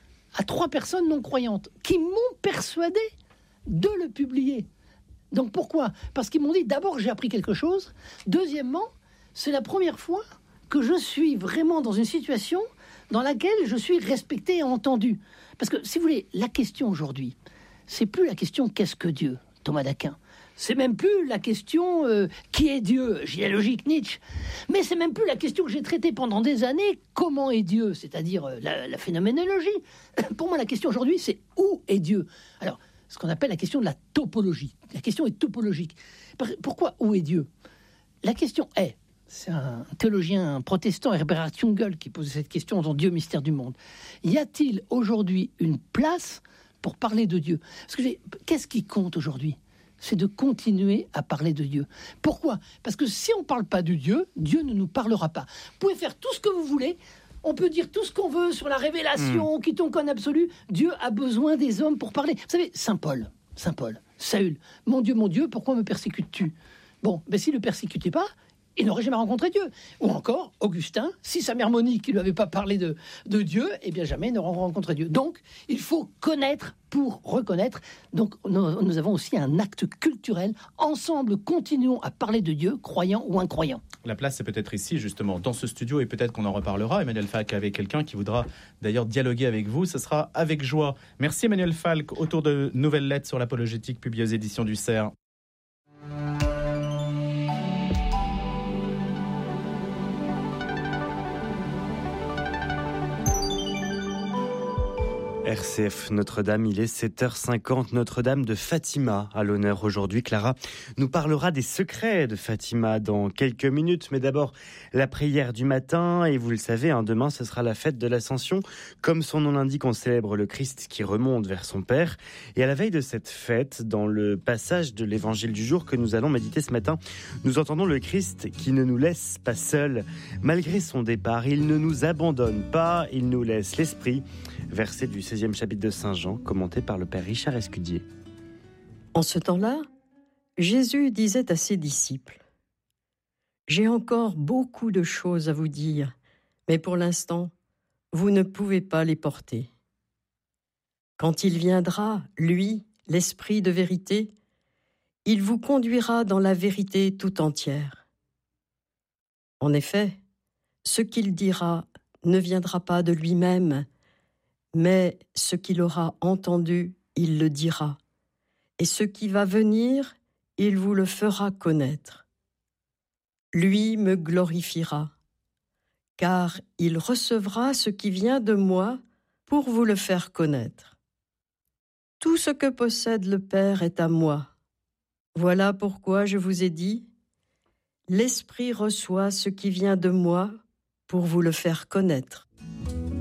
à trois personnes non croyantes qui m'ont persuadé de le publier. Donc pourquoi? Parce qu'ils m'ont dit, d'abord j'ai appris quelque chose, deuxièmement, c'est la première fois que je suis vraiment dans une situation dans laquelle je suis respecté et entendu. Parce que, si vous voulez, la question aujourd'hui, c'est plus la question « qu'est-ce que Dieu ?» Thomas d'Aquin. C'est même plus la question euh, « qui est Dieu ?» Géologique Nietzsche. Mais c'est même plus la question que j'ai traitée pendant des années « comment est Dieu ?» C'est-à-dire euh, la, la phénoménologie. Pour moi, la question aujourd'hui, c'est « où est Dieu ?» Alors, ce qu'on appelle la question de la topologie. La question est topologique. Pourquoi où est Dieu? La question est, c'est un théologien protestant, Herbert Jungel, qui pose cette question dans Dieu, mystère du monde. Y a-t-il aujourd'hui une place pour parler de Dieu? Parce que qu'est-ce qui compte aujourd'hui? C'est de continuer à parler de Dieu. Pourquoi? Parce que si on ne parle pas de Dieu, Dieu ne nous parlera pas. Vous pouvez faire tout ce que vous voulez. On peut dire tout ce qu'on veut sur la révélation, mmh. quiconque en absolu. Dieu a besoin des hommes pour parler. Vous savez, Saint Paul, Saint Paul, Saül, mon Dieu, mon Dieu, pourquoi me persécutes-tu? Bon, ben s'il ne le persécutait pas, il n'aurait jamais rencontré Dieu. Ou encore, Augustin, si sa mère Monique ne lui avait pas parlé de, de Dieu, eh bien jamais il n'aurait rencontré Dieu. Donc, il faut connaître pour reconnaître. Donc, nous, nous avons aussi un acte culturel. Ensemble, continuons à parler de Dieu, croyant ou incroyant. La place, c'est peut-être ici, justement, dans ce studio, et peut-être qu'on en reparlera. Emmanuel Falk, avec quelqu'un qui voudra d'ailleurs dialoguer avec vous. Ce sera avec joie. Merci Emmanuel Falk, autour de Nouvelles Lettres sur l'apologétique, publiées aux éditions du C E R. R C F Notre-Dame, il est sept heures cinquante. Notre-Dame de Fatima à l'honneur aujourd'hui. Clara nous parlera des secrets de Fatima dans quelques minutes. Mais d'abord, la prière du matin. Et vous le savez, hein, demain, ce sera la fête de l'Ascension. Comme son nom l'indique, on célèbre le Christ qui remonte vers son Père. Et à la veille de cette fête, dans le passage de l'Évangile du jour que nous allons méditer ce matin, nous entendons le Christ qui ne nous laisse pas seuls. Malgré son départ, il ne nous abandonne pas, il nous laisse l'Esprit. Verset du seizième chapitre de Saint Jean, commenté par le Père Richard Escudier. En ce temps-là, Jésus disait à ses disciples : « J'ai encore beaucoup de choses à vous dire, mais pour l'instant, vous ne pouvez pas les porter. Quand il viendra, lui, l'Esprit de vérité, il vous conduira dans la vérité tout entière. En effet, ce qu'il dira ne viendra pas de lui-même, mais ce qu'il aura entendu, il le dira, et ce qui va venir, il vous le fera connaître. Lui me glorifiera, car il recevra ce qui vient de moi pour vous le faire connaître. Tout ce que possède le Père est à moi. Voilà pourquoi je vous ai dit, l'Esprit reçoit ce qui vient de moi pour vous le faire connaître.